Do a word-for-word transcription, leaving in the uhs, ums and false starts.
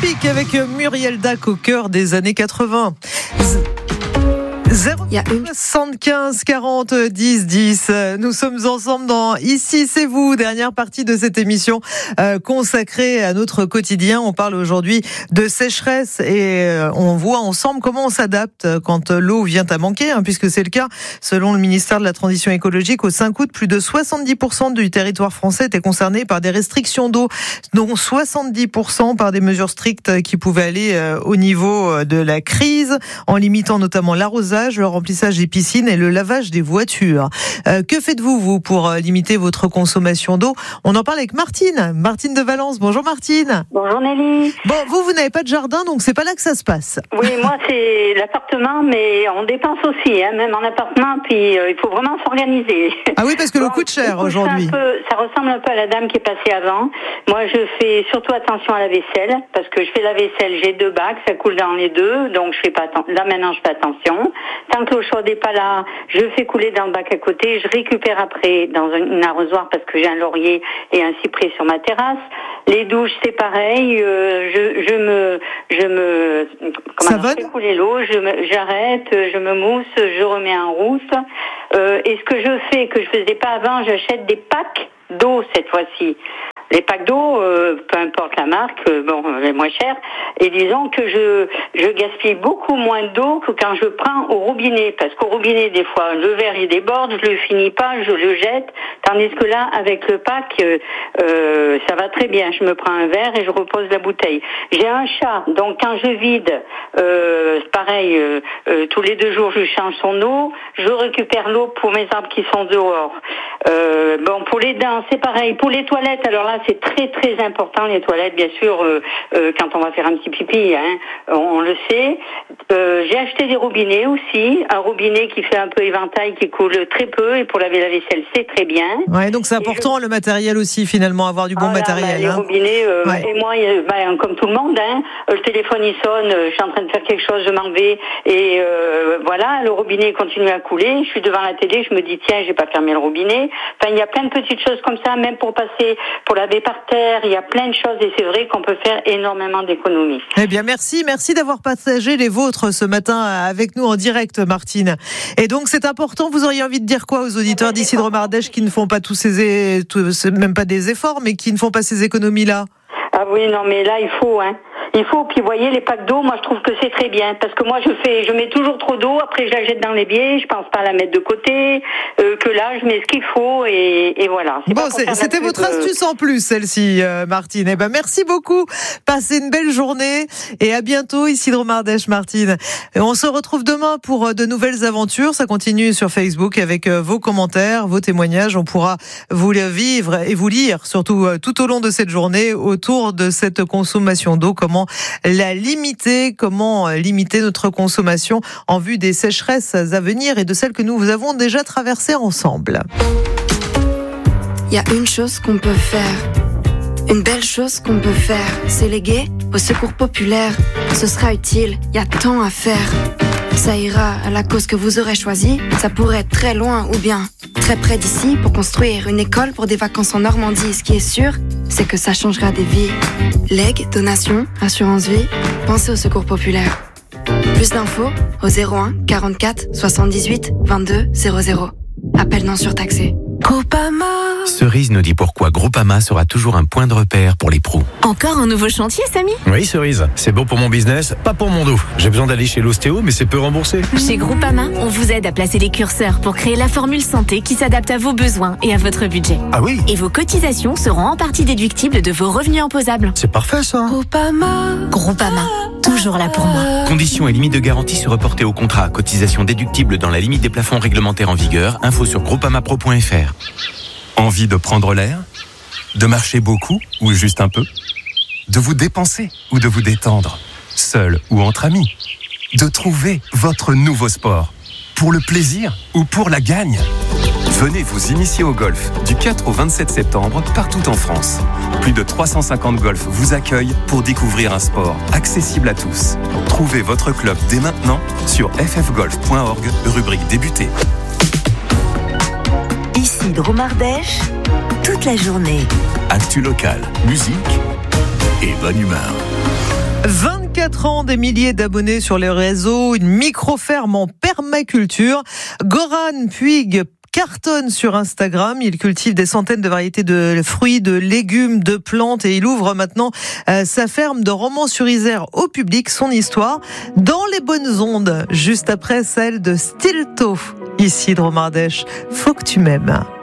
Olympique avec Muriel Dac au cœur des années quatre-vingts. zéro soixante-quinze quarante dix dix. Nous sommes ensemble dans Ici c'est vous, dernière partie de cette émission euh, consacrée à notre quotidien. On parle aujourd'hui de sécheresse et euh, on voit ensemble comment on s'adapte quand l'eau vient à manquer, hein, puisque c'est le cas. Selon le ministère de la Transition écologique, au cinq août, plus de soixante-dix pour cent du territoire français était concerné par des restrictions d'eau, dont soixante-dix pour cent par des mesures strictes qui pouvaient aller euh, au niveau de la crise, en limitant notamment l'arrosage, le remplissage des piscines et le lavage des voitures. Euh, que faites-vous, vous, pour limiter votre consommation d'eau ? On en parle avec Martine. Martine de Valence. Bonjour Martine. Bonjour Nelly. Bon, vous, vous n'avez pas de jardin, donc c'est pas là que ça se passe. Oui, moi c'est l'appartement, mais on dépense aussi, hein, même en appartement, puis euh, il faut vraiment s'organiser. Ah oui, parce que bon, l'eau coûte cher écoute, aujourd'hui. Un peu, ça ressemble un peu à la dame qui est passée avant. Moi, je fais surtout attention à la vaisselle, parce que je fais la vaisselle, j'ai deux bacs, ça coule dans les deux, donc je fais pas attention. Là maintenant, je fais attention. Tant que l'eau chaude n'est pas là, je fais couler dans le bac à côté, je récupère après dans un arrosoir parce que j'ai un laurier et un cyprès sur ma terrasse. Les douches, c'est pareil, euh, je, je me, je me, comment je fais couler l'eau, je me, j'arrête, je me mousse, je remets en route. Euh, et ce que je fais, que je faisais pas avant, j'achète des packs d'eau cette fois-ci. Les packs d'eau, euh, peu importe la marque, euh, bon, les moins chers. Et disons que je je gaspille beaucoup moins d'eau que quand je prends au robinet, parce qu'au robinet des fois le verre il déborde, je le finis pas, je le jette. Tandis que là, avec le pack, euh, euh, ça va très bien. Je me prends un verre et je repose la bouteille. J'ai un chat, donc quand je vide, euh, pareil, euh, euh, tous les deux jours je change son eau, je récupère l'eau pour mes arbres qui sont dehors. Euh, bon, pour les dents, c'est pareil. Pour les toilettes, alors là, c'est très très important, les toilettes, bien sûr, euh, euh, quand on va faire un petit pipi, hein, on, on le sait. Euh, j'ai acheté des robinets aussi, un robinet qui fait un peu éventail, qui coule très peu, et pour laver la vaisselle, c'est très bien. Ouais, donc c'est important je... le matériel aussi, finalement, avoir du bon ah, là, matériel. Bah, les hein. robinets, euh, ouais. Et moi, bah, comme tout le monde, hein, le téléphone il sonne, je suis en train de faire quelque chose, je m'en vais, et euh, voilà, le robinet continue à couler, je suis devant la télé, je me dis, tiens, j'ai pas fermé le robinet. Enfin, il y a plein de petites choses comme ça, même pour passer, pour laver par terre, il y a plein de choses et c'est vrai qu'on peut faire énormément d'économies. Eh bien, merci, merci d'avoir partagé les vôtres ce matin avec nous en direct, Martine. Et donc, c'est important, vous auriez envie de dire quoi aux auditeurs d'ici de Romardèche qui ne font pas tous ces, tous, même pas des efforts, mais qui ne font pas ces économies-là? Ah oui, non, mais là, il faut, hein. Il faut, puis vous voyez, les packs d'eau, moi je trouve que c'est très bien, parce que moi je fais, je mets toujours trop d'eau, après je la jette dans l'évier, je pense pas à la mettre de côté, euh, que là je mets ce qu'il faut, et, et voilà. C'est bon, c'est, c'était votre euh... astuce en plus, celle-ci, euh, Martine. Eh ben, merci beaucoup. Passez une belle journée, et à bientôt ici de Romardèche, Martine. Et on se retrouve demain pour de nouvelles aventures. Ça continue sur Facebook avec vos commentaires, vos témoignages. On pourra vous les vivre et vous lire, surtout tout au long de cette journée, autour de cette consommation d'eau. Comment la limiter, comment limiter notre consommation en vue des sécheresses à venir et de celles que nous avons déjà traversées ensemble. Il y a une chose qu'on peut faire, une belle chose qu'on peut faire, c'est léguer au secours populaire. Ce sera utile, il y a tant à faire. Ça ira à la cause que vous aurez choisie, ça pourrait être très loin ou bien très près d'ici pour construire une école pour des vacances en Normandie. Ce qui est sûr, c'est que ça changera des vies. Legs, donations, assurance vie, pensez au secours populaire. Plus d'infos au zéro un quarante-quatre soixante-dix-huit vingt-deux zéro zéro. Appel non surtaxé. Groupama. Cerise nous dit pourquoi Groupama sera toujours un point de repère pour les pros. Encore un nouveau chantier, Samy ? Oui, Cerise. C'est bon pour mon business, pas pour mon dos. J'ai besoin d'aller chez l'ostéo, mais c'est peu remboursé. Chez Groupama, on vous aide à placer les curseurs pour créer la formule santé qui s'adapte à vos besoins et à votre budget. Ah oui ? Et vos cotisations seront en partie déductibles de vos revenus imposables. C'est parfait, ça. Groupama. Groupama. Toujours là pour moi. Conditions et limites de garantie se reporter au contrat. Cotisation déductible dans la limite des plafonds réglementaires en vigueur. Info sur groupamapro point f r. Envie de prendre l'air ? De marcher beaucoup ou juste un peu ? De vous dépenser ou de vous détendre ? Seul ou entre amis ? De trouver votre nouveau sport ? Pour le plaisir ou pour la gagne ? Venez vous initier au golf du quatre au vingt-sept septembre partout en France. Plus de trois cent cinquante golfs vous accueillent pour découvrir un sport accessible à tous. Trouvez votre club dès maintenant sur f f golf point org, rubrique débuter. Ici de Romardèche, toute la journée. Actu local, musique et bonne humeur. vingt-quatre ans, des milliers d'abonnés sur les réseaux, une micro-ferme en permaculture. Goran Puig cartonne sur Instagram. Il cultive des centaines de variétés de fruits, de légumes, de plantes et il ouvre maintenant euh, sa ferme de Romans-sur-Isère au public. Son histoire dans les bonnes ondes, juste après celle de Stilto, ici de Romardèche. Faut que tu m'aimes.